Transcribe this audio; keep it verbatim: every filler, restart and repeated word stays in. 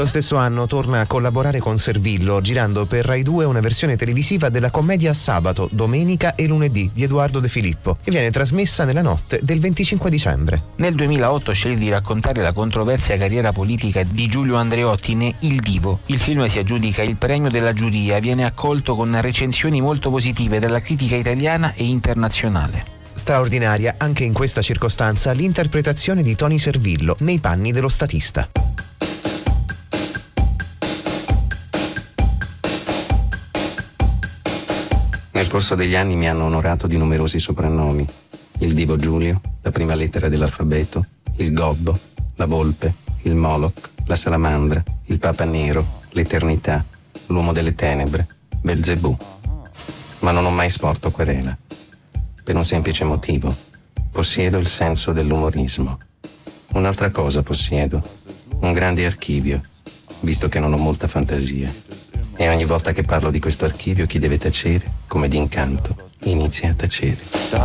Lo stesso anno torna a collaborare con Servillo, girando per Rai due una versione televisiva della commedia Sabato, Domenica e Lunedì di Edoardo De Filippo, e viene trasmessa nella notte del venticinque dicembre. Nel duemilaotto sceglie di raccontare la controversa carriera politica di Giulio Andreotti ne Il Divo. Il film si aggiudica il premio della giuria e viene accolto con recensioni molto positive dalla critica italiana e internazionale. Straordinaria anche in questa circostanza l'interpretazione di Tony Servillo nei panni dello statista. Nel corso degli anni mi hanno onorato di numerosi soprannomi: il Divo Giulio, la prima lettera dell'alfabeto, il Gobbo, la Volpe, il Moloch, la Salamandra, il Papa Nero, l'Eternità, l'Uomo delle Tenebre, Belzebù. Ma non ho mai sporto querela, per un semplice motivo: possiedo il senso dell'umorismo. Un'altra cosa possiedo: un grande archivio, visto che non ho molta fantasia. E ogni volta che parlo di questo archivio, chi deve tacere, come d'incanto, inizia a tacere.